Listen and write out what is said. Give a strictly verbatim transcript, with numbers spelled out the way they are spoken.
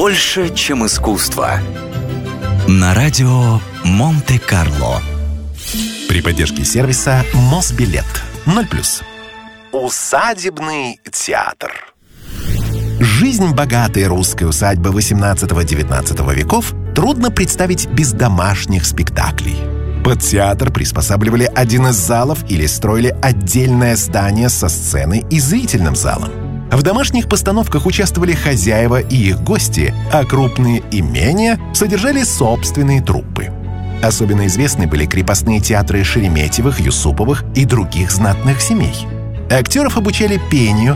больше, чем искусство. На радио Монте-Карло. При поддержке сервиса Мосбилет. ноль плюс. Усадебный театр. Жизнь богатой русской усадьбы восемнадцатого-девятнадцатого веков трудно представить без домашних спектаклей. Под театр приспосабливали один из залов или строили отдельное здание со сценой и зрительным залом. В домашних постановках участвовали хозяева и их гости, а крупные имения содержали собственные труппы. Особенно известны были крепостные театры Шереметьевых, Юсуповых и других знатных семей. Актеров обучали пению,